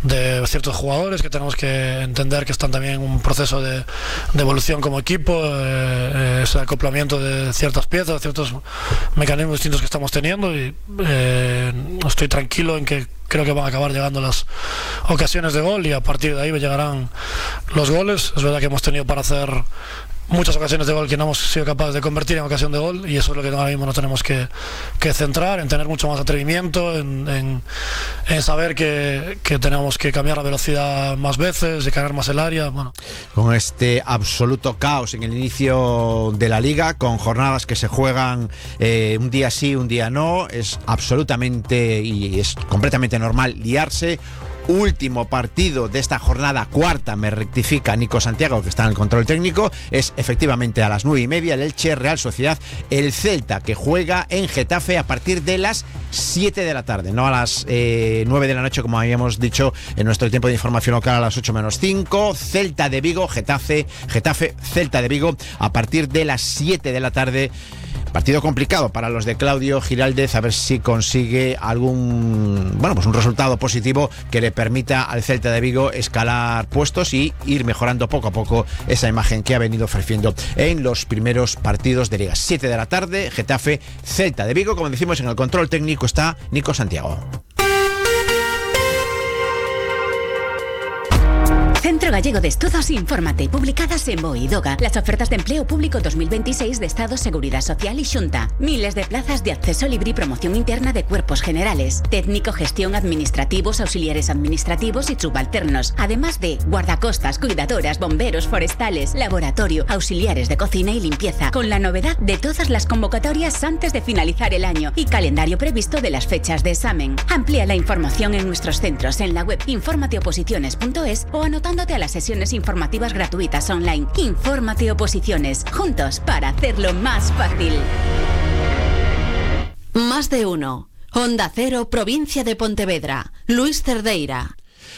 de ciertos jugadores que tenemos que entender que están también en un proceso de evolución como equipo, ese acoplamiento de ciertas piezas, ciertos mecanismos distintos que estamos teniendo, y estoy tranquilo en que creo que van a acabar llegando las ocasiones de gol y a partir de ahí llegarán los goles. Es verdad que hemos tenido para hacer muchas ocasiones de gol que no hemos sido capaces de convertir en ocasión de gol, y eso es lo que ahora mismo nos tenemos que centrar, en tener mucho más atrevimiento, en saber que tenemos que cambiar la velocidad más veces, de cargar más el área. Bueno, con este absoluto caos en el inicio de la liga, con jornadas que se juegan un día sí, un día no, es absolutamente y es completamente normal liarse. Último partido de esta jornada cuarta, me rectifica Nico Santiago, que está en el control técnico, es efectivamente a las 9:30, el Elche Real Sociedad, el Celta, que juega en Getafe a partir de las 7 de la tarde, no a las 9 de la noche como habíamos dicho en nuestro tiempo de información local, a las 8 menos 5, Celta de Vigo, Getafe, Celta de Vigo a partir de las 7 de la tarde. Partido complicado para los de Claudio Giraldez, a ver si consigue un resultado positivo que le permita al Celta de Vigo escalar puestos y ir mejorando poco a poco esa imagen que ha venido ofreciendo en los primeros partidos de liga. 7 de la tarde, Getafe, Celta de Vigo. Como decimos, en el control técnico está Nico Santiago. Centro Gallego de Estudos, infórmate. Publicadas en BOE y DOGA. Las ofertas de empleo público 2026 de Estado, Seguridad Social y Xunta. Miles de plazas de acceso libre y promoción interna de cuerpos generales. Técnico, gestión, administrativos, auxiliares administrativos y subalternos. Además de guardacostas, cuidadoras, bomberos, forestales, laboratorio, auxiliares de cocina y limpieza. Con la novedad de todas las convocatorias antes de finalizar el año y calendario previsto de las fechas de examen. Amplía la información en nuestros centros en la web informateoposiciones.es o anotándote a las sesiones informativas gratuitas online. Infórmate Oposiciones, juntos para hacerlo más fácil. Más de uno. Onda Cero, provincia de Pontevedra. Luis Cerdeira.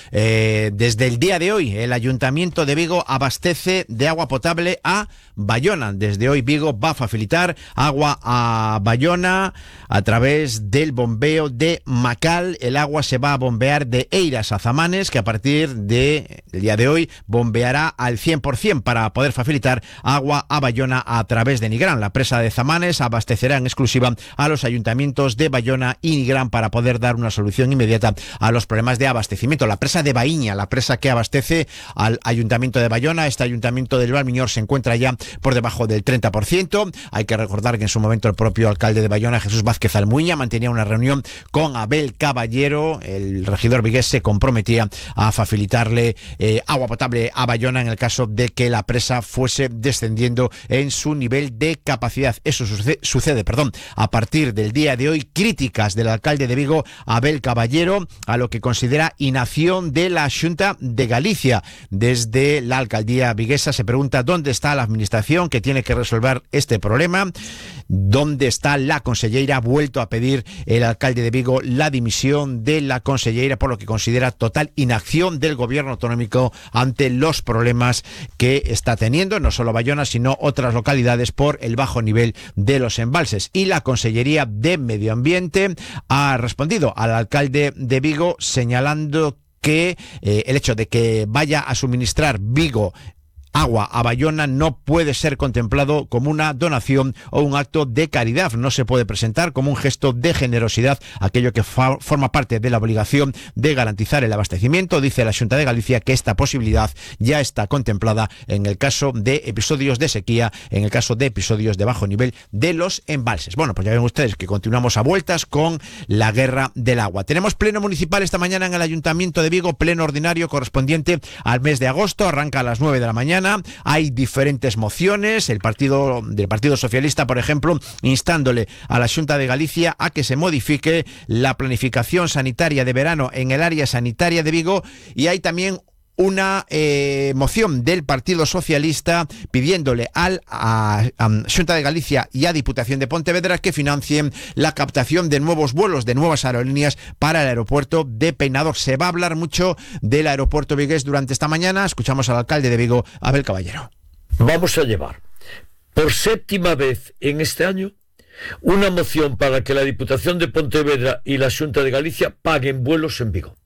Desde el día de hoy, el Ayuntamiento de Vigo abastece de agua potable a Bayona. Desde hoy Vigo va a facilitar agua a Bayona a través del bombeo de Macal. El agua se va a bombear de Eiras a Zamanes, que a partir del día de hoy bombeará al 100% para poder facilitar agua a Bayona a través de Nigrán. La presa de Zamanes abastecerá en exclusiva a los ayuntamientos de Bayona y Nigrán para poder dar una solución inmediata a los problemas de abastecimiento. La presa de Baíña, la presa que abastece al Ayuntamiento de Bayona, este Ayuntamiento del Valmiñor, se encuentra ya por debajo del 30%. Hay que recordar que en su momento el propio alcalde de Bayona, Jesús Vázquez Almuña, mantenía una reunión con Abel Caballero. El regidor vigués se comprometía a facilitarle agua potable a Bayona en el caso de que la presa fuese descendiendo en su nivel de capacidad. Eso sucede a partir del día de hoy. Críticas del alcalde de Vigo, Abel Caballero, a lo que considera inacción de la Xunta de Galicia. Desde la alcaldía viguesa se pregunta dónde está la administración que tiene que resolver este problema, dónde está la conselleira. Ha vuelto a pedir el alcalde de Vigo la dimisión de la conselleira por lo que considera total inacción del gobierno autonómico ante los problemas que está teniendo no solo Bayona sino otras localidades por el bajo nivel de los embalses. Y la Consellería de Medio Ambiente ha respondido al alcalde de Vigo señalando que el hecho de que vaya a suministrar Vigo agua a Bayona no puede ser contemplado como una donación o un acto de caridad. No se puede presentar como un gesto de generosidad aquello que forma parte de la obligación de garantizar el abastecimiento. Dice la Xunta de Galicia que esta posibilidad ya está contemplada en el caso de episodios de sequía, en el caso de episodios de bajo nivel de los embalses. Bueno, pues ya ven ustedes que continuamos a vueltas con la guerra del agua. Tenemos pleno municipal esta mañana en el Ayuntamiento de Vigo, pleno ordinario correspondiente al mes de agosto, arranca a las 9 de la mañana. Hay diferentes mociones, el Partido Socialista, por ejemplo, instándole a la Xunta de Galicia a que se modifique la planificación sanitaria de verano en el área sanitaria de Vigo, y hay también una moción del Partido Socialista pidiéndole a Xunta de Galicia y a Diputación de Pontevedra que financien la captación de nuevos vuelos, de nuevas aerolíneas para el aeropuerto de Peinador. Se va a hablar mucho del aeropuerto vigués durante esta mañana. Escuchamos al alcalde de Vigo, Abel Caballero. Vamos a llevar por séptima vez en este año una moción para que la Diputación de Pontevedra y la Xunta de Galicia paguen vuelos en Vigo.